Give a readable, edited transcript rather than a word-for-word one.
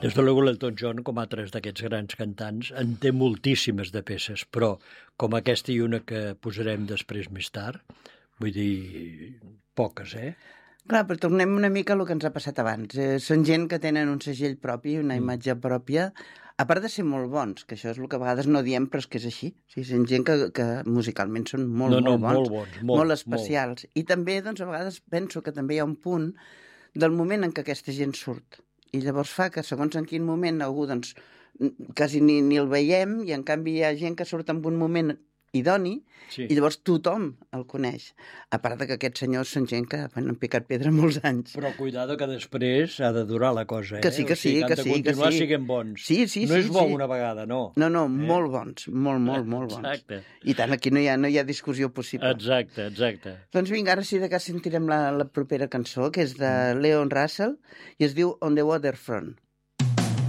Des de luego l'Elton John, com altres d'aquests grans cantants, en té moltíssimes de peces, però com aquesta i una que posarem després més tard, vull dir, poques, Clar, però tornem una mica al que ens ha passat abans. Són gent que tenen un segell propi, una imatge pròpia, a part de ser molt bons, que això és el que a vegades no diem, però és que és així. O sigui, són gent que musicalment són molt bons, molt bons, molt especials. I també, doncs, a vegades penso que també hi ha un punt del moment en què aquesta gent surt. I llavors fa que, segons en quin moment, algú, doncs, quasi ni el veiem, i en canvi hi ha gent que surt en un moment idoni, Sí. i llavors tothom el coneix. A part que aquests senyors són gent que han picat pedra molts anys. Però cuidado que després ha de durar la cosa, Que sí, que sí, o sigui, que sí. Han de continuar siguent bons. Sí, no és bo una vegada, no. No, molt bons, molt bons. Exacte. I tant, aquí no hi ha discussió possible. Exacte. Doncs vinga, ara sí de cas sentirem la propera cançó, que és de Leon Russell, i es diu On the Waterfront.